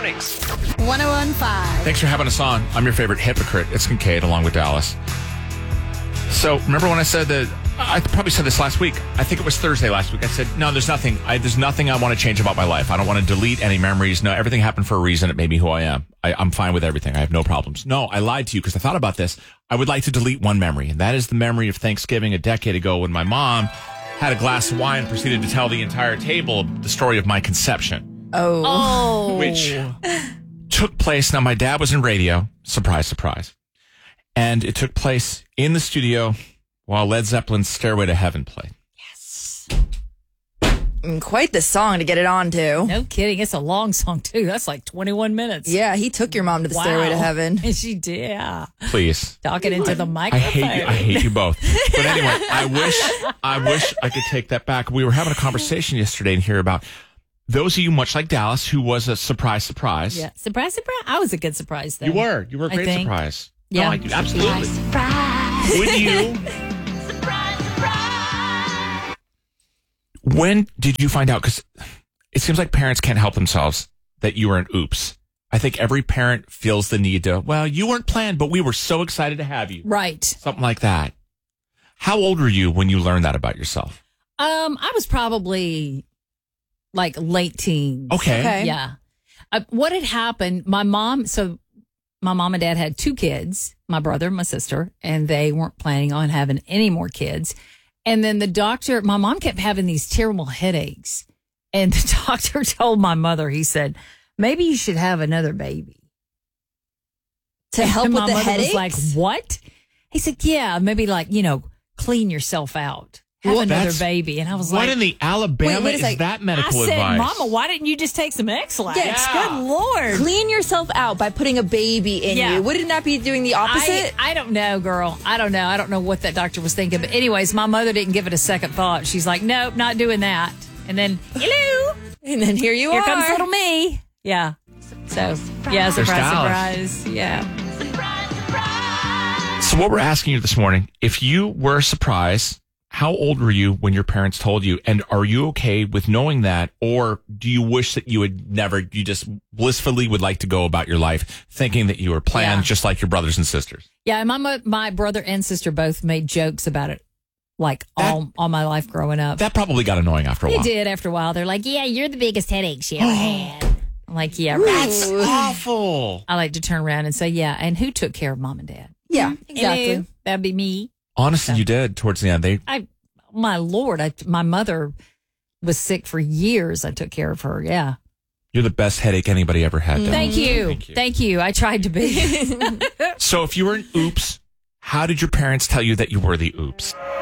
mornings. 1015. Thanks for having us on. I'm your favorite hypocrite. It's Kincaid along with Dallas. So remember when I said that, I probably said this last week. I think it was Thursday last week. I said, no, there's nothing I want to change about my life. I don't want to delete any memories. No, everything happened for a reason. It made me who I am. I'm fine with everything. I have no problems. No, I lied to you because I thought about this. I would like to delete one memory, and that is the memory of Thanksgiving a decade ago when my mom had a glass of wine and proceeded to tell the entire table the story of my conception. Oh. Which took place. Now, my dad was in radio. Surprise, surprise. And it took place in the studio while Led Zeppelin's Stairway to Heaven played. Yes. Quite the song to get it on to. No kidding. It's a long song, too. That's like 21 minutes. Yeah, he took your mom to the Stairway to Heaven. She did, yeah. Please. Talking into the microphone. I hate you both. But anyway, I wish I could take that back. We were having a conversation yesterday in here about those of you, much like Dallas, who was a surprise. Yeah. Surprise, surprise. I was a good surprise, though. You were a great surprise. Yeah. No, absolutely. Surprise. Would you... When did you find out? Because it seems like parents can't help themselves that you were an oops. I think every parent feels the need to, well, you weren't planned, but we were so excited to have you. Right. Something like that. How old were you when you learned that about yourself? I was probably like late teens. Okay. Yeah. What had happened, my mom and dad had two kids, my brother and my sister, and they weren't planning on having any more kids. And then my mom kept having these terrible headaches. And the doctor told my mother, he said, maybe you should have another baby. To help with the headaches? My mother was like, what? He said, yeah, maybe like, clean yourself out. Have another baby. And I was like, what in the Alabama is that medical advice? I said, Mama, why didn't you just take some X-Lax? Yeah. Good Lord. Clean yourself out by putting a baby in you. Wouldn't that be doing the opposite? I don't know, girl. I don't know. I don't know what that doctor was thinking. But anyways, my mother didn't give it a second thought. She's like, nope, not doing that. And then, hello. And then here Here comes little me. Yeah. So, yeah, surprise. Yeah. So what we're asking you this morning, if you were a surprise, how old were you when your parents told you? And are you okay with knowing that? Or do you wish that you just blissfully would like to go about your life thinking that you were planned just like your brothers and sisters? Yeah, and my brother and sister both made jokes about it all my life growing up. That probably got annoying after a while. It did after a while. They're like, yeah, you're the biggest headache she ever had. I'm like, yeah, right. That's awful. I like to turn around and say, yeah, and who took care of mom and dad? Yeah, exactly. Hello, that'd be me. Honestly, you did towards the end. My Lord, my mother was sick for years. I took care of her. Yeah. You're the best headache anybody ever had. Thank you. I tried to be. So if you were an oops, how did your parents tell you that you were the oops?